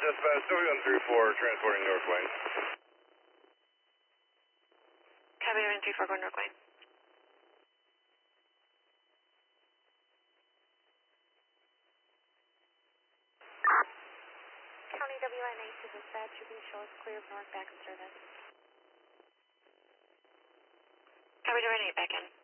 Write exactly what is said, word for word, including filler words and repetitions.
Dispatch, two one three four, transporting North Wayne. Copy, one three four, going North Wayne. County W N eight to dispatch, you can show us clear of north back in service. Copy, W N eight, back in.